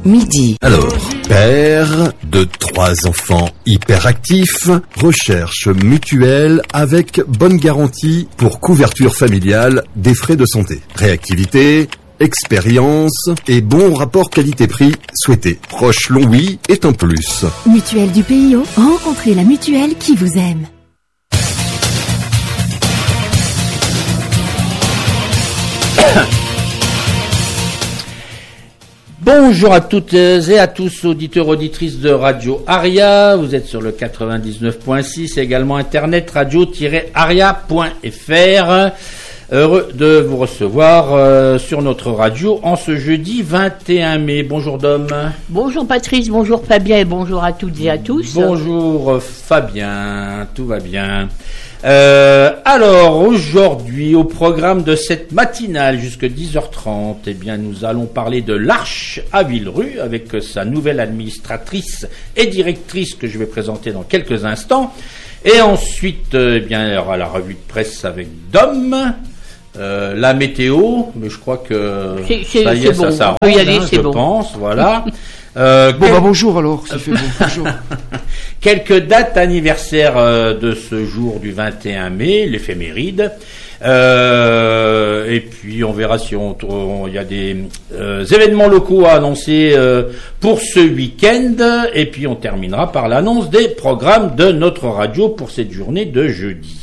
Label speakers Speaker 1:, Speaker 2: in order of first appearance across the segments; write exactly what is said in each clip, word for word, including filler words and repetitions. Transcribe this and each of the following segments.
Speaker 1: midi.
Speaker 2: Alors, père de trois enfants hyperactifs, recherche mutuelle avec bonne garantie pour couverture familiale des frais de santé. Réactivité, expérience et bon rapport qualité-prix souhaité. Proche Longwy est un plus.
Speaker 3: Mutuelle du P I O, rencontrez la mutuelle qui vous aime.
Speaker 4: Bonjour à toutes et à tous, auditeurs, auditrices de Radio Aria. Vous êtes sur le quatre-vingt-dix-neuf point six, également internet radio tiret aria point f r. Heureux de vous recevoir euh, sur notre radio en ce jeudi vingt et un mai. Bonjour Dom.
Speaker 5: Bonjour Patrice, bonjour Fabien et bonjour à toutes et à tous.
Speaker 4: Bonjour Fabien, tout va bien. Euh, alors aujourd'hui au programme de cette matinale jusqu'à dix heures trente, eh bien nous allons parler de l'Arche à Villerue avec sa nouvelle administratrice et directrice que je vais présenter dans quelques instants. Et ensuite, eh bien il y aura la revue de presse avec Dom. Euh, la météo, mais je crois que
Speaker 5: c'est, c'est,
Speaker 4: ça y est,
Speaker 5: c'est
Speaker 4: ça
Speaker 5: bon.
Speaker 4: s'arrange,
Speaker 5: oui, allez,
Speaker 4: hein,
Speaker 5: c'est
Speaker 4: je
Speaker 5: bon.
Speaker 4: pense, voilà. Euh,
Speaker 6: bon, quel... bah bonjour alors, ça fait bon, bonjour.
Speaker 4: Quelques dates anniversaires euh, de ce jour du vingt et un mai, l'éphéméride. Euh, et puis on verra si on il y a des euh, événements locaux à annoncer euh, pour ce week-end. Et puis on terminera par l'annonce des programmes de notre radio pour cette journée de jeudi.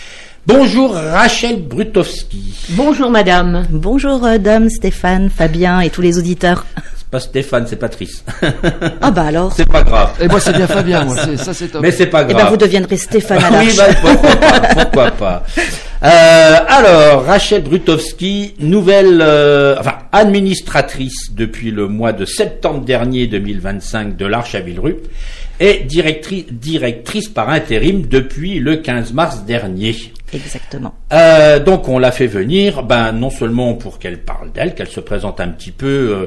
Speaker 4: Bonjour Rachel Brutowski.
Speaker 5: Bonjour madame.
Speaker 7: Bonjour euh, Dom, Stéphane, Fabien et tous les auditeurs.
Speaker 4: C'est pas Stéphane, c'est Patrice.
Speaker 7: Ah bah alors.
Speaker 4: C'est pas grave.
Speaker 6: Et moi c'est bien Fabien, moi, c'est, ça c'est top.
Speaker 4: Mais c'est pas grave.
Speaker 7: Et ben vous deviendrez Stéphane à l'Arche.
Speaker 4: Oui, bah, pourquoi pas, pourquoi pas. Euh, alors, Rachel Brutowski, nouvelle, euh, enfin, administratrice depuis le mois de septembre dernier deux mille vingt-cinq de l'Arche à Villerue et directrice, directrice par intérim depuis le quinze mars dernier.
Speaker 7: Exactement.
Speaker 4: Euh, donc on l'a fait venir, ben non seulement pour qu'elle parle d'elle, qu'elle se présente un petit peu euh,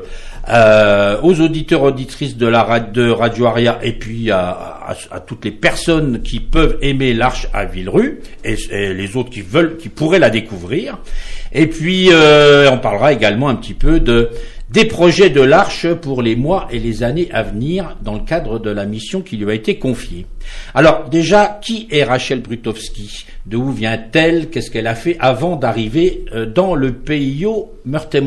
Speaker 4: euh, aux auditeurs auditrices de la de Radio Aria et puis à, à, à toutes les personnes qui peuvent aimer l'Arche à Villerue et, et les autres qui veulent, qui pourraient la découvrir. Et puis euh, on parlera également un petit peu de des projets de l'Arche pour les mois et les années à venir dans le cadre de la mission qui lui a été confiée. Alors déjà, qui est Rachel Brutowski ? D'où vient-elle ? Qu'est-ce qu'elle a fait avant d'arriver dans le P I O Meurthe-et-Mosellans ?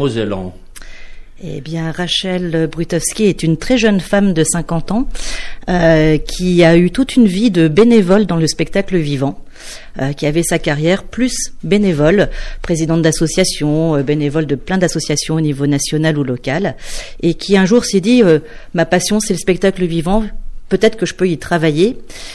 Speaker 7: Eh bien, Rachel Brutowski est une très jeune femme de cinquante ans euh, qui a eu toute une vie de bénévole dans le spectacle vivant, euh, qui avait sa carrière plus bénévole, présidente d'association, euh, bénévole de plein d'associations au niveau national ou local, et qui un jour s'est dit euh, « ma passion c'est le spectacle vivant, peut-être que je peux y travailler ».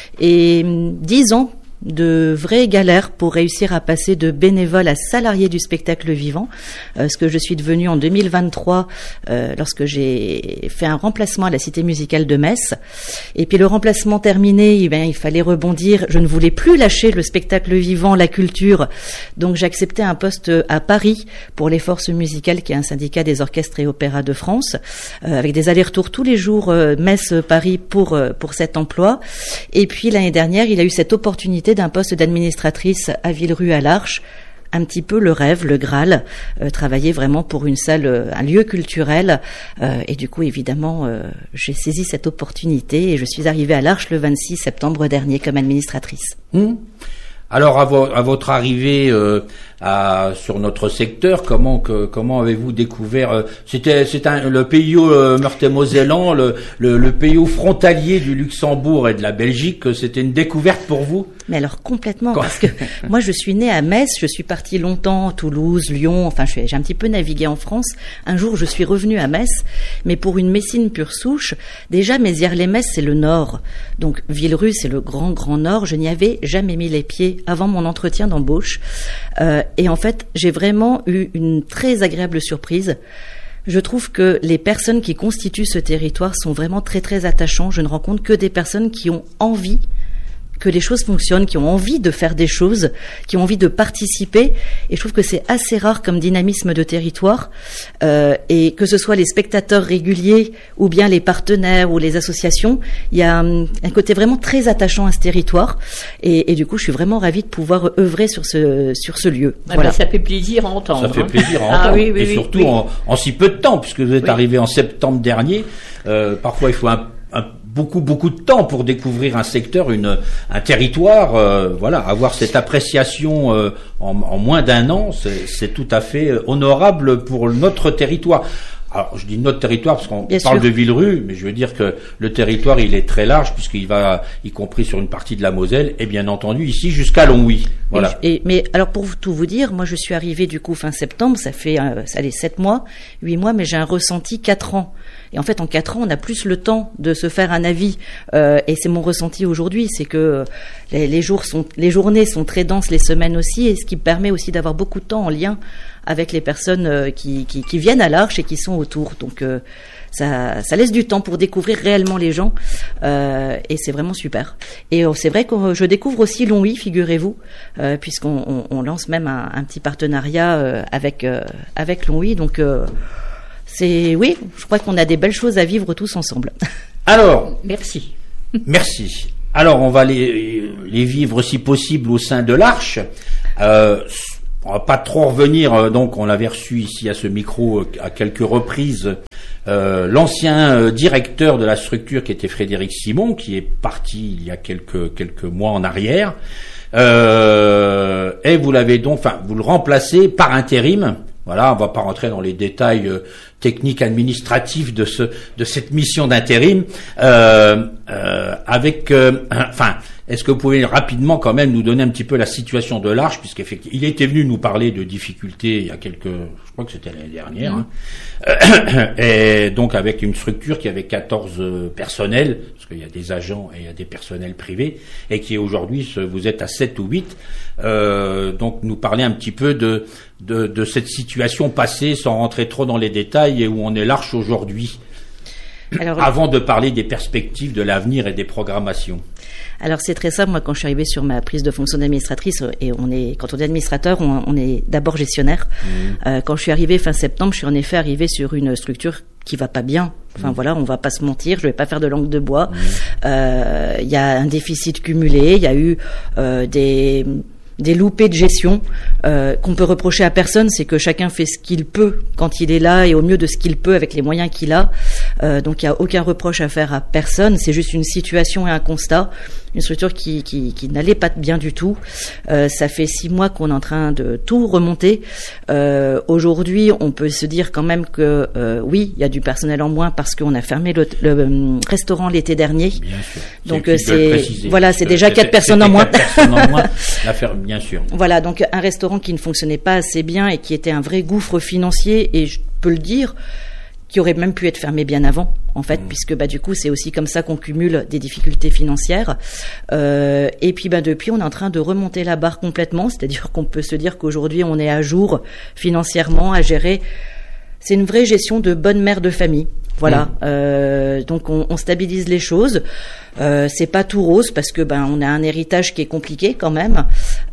Speaker 7: Et dix ans de vraies galères pour réussir à passer de bénévole à salarié du spectacle vivant, euh, ce que je suis devenue en deux mille vingt-trois euh, lorsque j'ai fait un remplacement à la Cité musicale de Metz. Et puis le remplacement terminé, eh bien, il fallait rebondir. Je ne voulais plus lâcher le spectacle vivant, la culture, donc j'ai accepté un poste à Paris pour les Forces musicales, qui est un syndicat des orchestres et opéras de France, euh, avec des allers-retours tous les jours euh, Metz-Paris pour euh, pour cet emploi. Et puis l'année dernière, il a eu cette opportunité d'un poste d'administratrice à Villerue à l'Arche, un petit peu le rêve, le Graal, euh, travailler vraiment pour une salle, euh, un lieu culturel, euh, et du coup évidemment euh, j'ai saisi cette opportunité et je suis arrivée à l'Arche le vingt-six septembre dernier comme administratrice.
Speaker 4: Mmh. Alors à, vo- à votre arrivée euh, à, sur notre secteur, comment que, comment avez-vous découvert euh, C'était c'est un, le P I O euh, Meurthe-et-Mosellans, le, le, le P I O frontalier du Luxembourg et de la Belgique. C'était une découverte pour vous ?
Speaker 7: Mais alors complètement,
Speaker 4: Quoi
Speaker 7: parce que moi je suis née à Metz, je suis partie longtemps, Toulouse, Lyon, enfin je, j'ai un petit peu navigué en France. Un jour je suis revenue à Metz, mais pour une Messine pure souche, déjà Mézières-les-Metz c'est le nord, donc Villerue c'est le grand grand nord, je n'y avais jamais mis les pieds avant mon entretien d'embauche. Euh, et en fait j'ai vraiment eu une très agréable surprise. Je trouve que les personnes qui constituent ce territoire sont vraiment très très attachants. Je ne rencontre que des personnes qui ont envie que les choses fonctionnent, qui ont envie de faire des choses, qui ont envie de participer. Et je trouve que c'est assez rare comme dynamisme de territoire. Euh, et que ce soit les spectateurs réguliers ou bien les partenaires ou les associations, il y a um, un côté vraiment très attachant à ce territoire. Et, et du coup, je suis vraiment ravie de pouvoir œuvrer sur ce sur ce lieu.
Speaker 5: Ah
Speaker 7: voilà.
Speaker 5: ben, ça fait plaisir à entendre.
Speaker 4: Ça fait
Speaker 5: hein.
Speaker 4: plaisir à
Speaker 5: Ah
Speaker 4: entendre.
Speaker 5: oui, oui,
Speaker 4: et
Speaker 5: oui,
Speaker 4: surtout
Speaker 5: oui.
Speaker 4: En, en si peu de temps, puisque vous êtes
Speaker 5: Oui.
Speaker 4: arrivé en septembre dernier. Euh, parfois, il faut un, un beaucoup beaucoup de temps pour découvrir un secteur, une un territoire. Euh, voilà, avoir cette appréciation euh, en, en moins d'un an, c'est, c'est tout à fait honorable pour notre territoire. Alors, je dis notre territoire parce qu'on
Speaker 7: Bien
Speaker 4: parle
Speaker 7: sûr.
Speaker 4: de Villerue, mais je veux dire que le territoire, il est très large puisqu'il va, y compris sur une partie de la Moselle, et bien entendu ici jusqu'à Longwy. Voilà.
Speaker 7: Et, et, mais alors pour vous- tout vous dire, moi je suis arrivée du coup fin septembre, ça fait euh, ça allait sept mois, huit mois, mais j'ai un ressenti quatre ans. Et en fait en quatre ans, on a plus le temps de se faire un avis. Euh, et c'est mon ressenti aujourd'hui, c'est que les, les jours sont, les journées sont très denses, les semaines aussi, et ce qui permet aussi d'avoir beaucoup de temps en lien avec les personnes euh, qui, qui, qui viennent à l'Arche et qui sont autour. Donc euh, ça, ça laisse du temps pour découvrir réellement les gens, euh, et c'est vraiment super. Et euh, c'est vrai que je découvre aussi Longwy, figurez-vous, euh, puisqu'on on, on lance même un, un petit partenariat euh, avec euh, avec Longwy. Donc euh, c'est oui, je crois qu'on a des belles choses à vivre tous ensemble.
Speaker 4: Alors,
Speaker 5: Merci.
Speaker 4: merci. Alors, on va les, les vivre si possible au sein de l'Arche. Euh, on va pas trop revenir, euh, donc on l'avait reçu ici à ce micro euh, à quelques reprises, euh, l'ancien euh, directeur de la structure qui était Frédéric Simon, qui est parti il y a quelques quelques mois en arrière. Euh, et vous l'avez donc, enfin, vous le remplacez par intérim. Voilà, on va pas rentrer dans les détails euh, techniques administratifs de ce de cette mission d'intérim. Euh, euh, avec, euh, enfin, est-ce que vous pouvez rapidement quand même nous donner un petit peu la situation de l'Arche, puisqu'effectivement, il était venu nous parler de difficultés il y a quelques, je crois que c'était l'année dernière, hein. Et donc avec une structure qui avait quatorze personnels, parce qu'il y a des agents et il y a des personnels privés, et qui aujourd'hui, vous êtes à sept ou huit. Euh, donc nous parler un petit peu de, de de cette situation passée, sans rentrer trop dans les détails, et où on est l'Arche aujourd'hui.
Speaker 7: Alors,
Speaker 4: Avant de parler des perspectives de l'avenir et des programmations.
Speaker 7: Alors c'est très simple. Moi, quand je suis arrivée sur ma prise de fonction d'administratrice, et on est, quand on est administrateur, on, on est d'abord gestionnaire. Mmh. Euh, quand je suis arrivée fin septembre, je suis en effet arrivée sur une structure qui va pas bien. Enfin mmh. voilà, on va pas se mentir. Je vais pas faire de langue de bois. Il mmh. euh, y a un déficit cumulé. Il y a eu euh, des des loupés de gestion euh, qu'on peut reprocher à personne, c'est que chacun fait ce qu'il peut quand il est là et au mieux de ce qu'il peut avec les moyens qu'il a. Euh, donc il n'y a aucun reproche à faire à personne, c'est juste une situation et un constat, une structure qui, qui, qui n'allait pas bien du tout. Euh, ça fait six mois qu'on est en train de tout remonter. Euh, aujourd'hui, on peut se dire quand même que euh, oui, il y a du personnel en moins parce qu'on a fermé le, le, le restaurant l'été dernier.
Speaker 4: Bien sûr.
Speaker 7: Donc c'est, c'est voilà, c'est déjà quatre personnes en moins.
Speaker 4: Quatre personnes en moins. L'affaire, bien sûr.
Speaker 7: Voilà, donc un restaurant qui ne fonctionnait pas assez bien et qui était un vrai gouffre financier, et je peux le dire, qui aurait même pu être fermé bien avant, en fait, mmh. puisque bah du coup c'est aussi comme ça qu'on cumule des difficultés financières. Euh, et puis bah depuis on est en train de remonter la barre complètement, c'est-à-dire qu'on peut se dire qu'aujourd'hui on est à jour financièrement à gérer. C'est une vraie gestion de bonne mère de famille. Voilà, mmh. euh, donc on, on stabilise les choses. Euh, c'est pas tout rose parce que ben on a un héritage qui est compliqué quand même,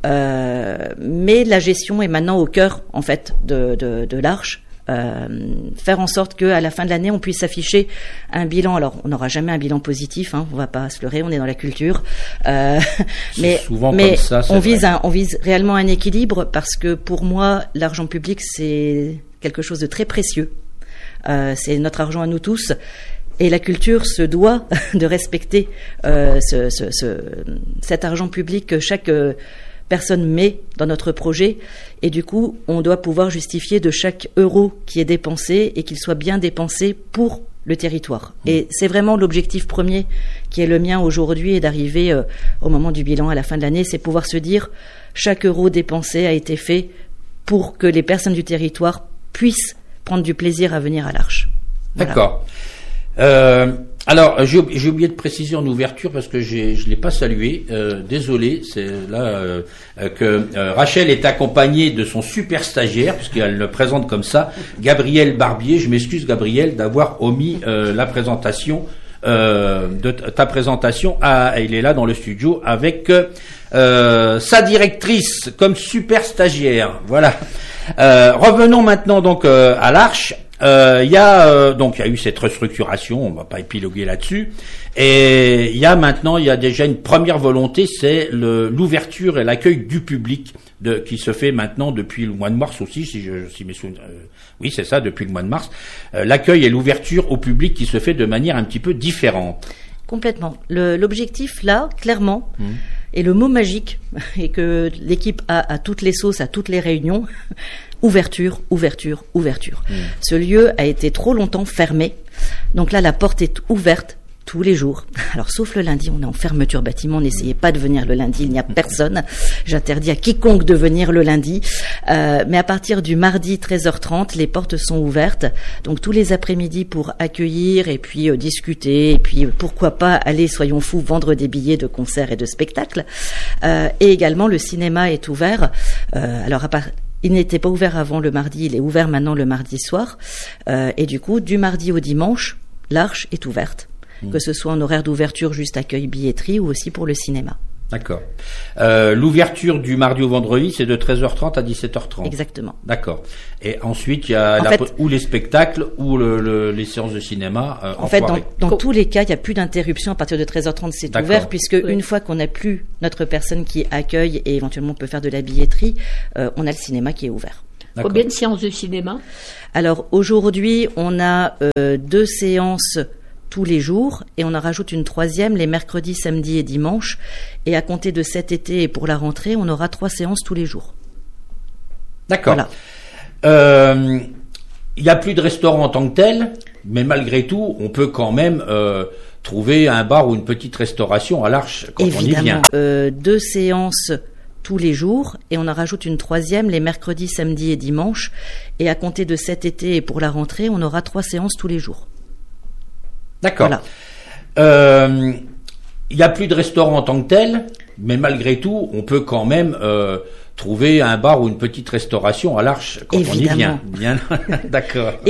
Speaker 7: euh, mais la gestion est maintenant au cœur en fait de de, de l'Arche. Euh, faire en sorte que à la fin de l'année on puisse afficher un bilan. Alors on n'aura jamais un bilan positif, hein, on va pas se leurrer, on est dans la culture, euh, mais
Speaker 4: souvent
Speaker 7: mais
Speaker 4: comme ça,
Speaker 7: on vise
Speaker 4: vrai.
Speaker 7: un, on vise réellement un équilibre parce que pour moi l'argent public c'est quelque chose de très précieux. Euh, c'est notre argent à nous tous. Et la culture se doit de respecter euh, ce, ce, ce, cet argent public que chaque euh, personne met dans notre projet. Et du coup, on doit pouvoir justifier de chaque euro qui est dépensé et qu'il soit bien dépensé pour le territoire. Mmh. Et c'est vraiment l'objectif premier qui est le mien aujourd'hui, et d'arriver euh, au moment du bilan à la fin de l'année, c'est pouvoir se dire chaque euro dépensé a été fait pour que les personnes du territoire puissent prendre du plaisir à venir à l'Arche. Voilà.
Speaker 4: D'accord. Euh, alors, j'ai, j'ai oublié de préciser en ouverture parce que j'ai, je l'ai pas salué. Euh, désolé, c'est là euh, que euh, Rachel est accompagnée de son super stagiaire, puisqu'elle le présente comme ça, Gabriel Barbier. Je m'excuse, Gabriel, d'avoir omis euh, la présentation euh, de t- ta présentation. Ah, il est là dans le studio avec euh, sa directrice comme super stagiaire. Voilà. Euh, revenons maintenant donc euh, à l'Arche. Il euh, y a euh, donc il y a eu cette restructuration, on va pas épiloguer là-dessus, et il y a maintenant il y a déjà une première volonté, c'est le, l'ouverture et l'accueil du public de, qui se fait maintenant depuis le mois de mars aussi, si je si mes souvenirs, euh, oui c'est ça, depuis le mois de mars, euh, l'accueil et l'ouverture au public qui se fait de manière un petit peu différente.
Speaker 7: Complètement. Le, l'objectif là, clairement,
Speaker 4: Mmh.
Speaker 7: et le mot magique, et que l'équipe a à toutes les sauces, à toutes les réunions, ouverture, ouverture, ouverture. Mmh. Ce lieu a été trop longtemps fermé, donc là la porte est ouverte tous les jours. Alors sauf le lundi, on est en fermeture bâtiment, n'essayez pas de venir le lundi, il n'y a personne. J'interdis à quiconque de venir le lundi. Euh, mais à partir du mardi treize heures trente, les portes sont ouvertes. Donc tous les après-midi pour accueillir et puis euh, discuter et puis euh, pourquoi pas aller, soyons fous, vendre des billets de concerts et de spectacles. Euh, et également le cinéma est ouvert. Euh, alors à part Il n'était pas ouvert avant le mardi, il est ouvert maintenant le mardi soir. Euh, et du coup, du mardi au dimanche, l'Arche est ouverte. Mmh. Que ce soit en horaire d'ouverture, juste accueil, billetterie, ou aussi pour le cinéma.
Speaker 4: D'accord. Euh, l'ouverture du mardi au vendredi, c'est de treize heures trente à dix-sept heures trente.
Speaker 7: Exactement.
Speaker 4: D'accord. Et ensuite, il y a
Speaker 7: en
Speaker 4: la,
Speaker 7: fait,
Speaker 4: ou les spectacles ou le, le, les séances de cinéma euh, en,
Speaker 7: en fait,
Speaker 4: soirée.
Speaker 7: dans, dans tous les cas, il n'y a plus d'interruption à partir de treize heures trente, c'est
Speaker 4: D'accord.
Speaker 7: ouvert, puisque oui. Une fois qu'on n'a plus notre personne qui accueille et éventuellement peut faire de la billetterie, euh, on a le cinéma qui est ouvert.
Speaker 5: D'accord. Combien de séances de cinéma ?
Speaker 7: Alors aujourd'hui, on a euh, deux séances tous les jours et on en rajoute une troisième les mercredis, samedis et dimanches. Et à compter de cet été et pour la rentrée, on aura trois séances tous les jours.
Speaker 4: D'accord.
Speaker 7: Voilà.
Speaker 4: Euh, il n'y a plus de restaurant en tant que tel, mais malgré tout, on peut quand même euh, trouver un bar ou une petite restauration à l'Arche quand
Speaker 7: Évidemment,
Speaker 4: on y vient.
Speaker 7: Euh, deux séances tous les jours et on en rajoute une troisième les mercredis, samedis et dimanches. Et à compter de cet été et pour la rentrée, on aura trois séances tous les jours.
Speaker 4: D'accord.
Speaker 7: Voilà.
Speaker 4: Euh, il n'y a plus de restaurant en tant que tel, mais malgré tout, on peut quand même euh, trouver un bar ou une petite restauration à l'Arche quand
Speaker 7: Évidemment.
Speaker 4: on y vient. Bien, d'accord.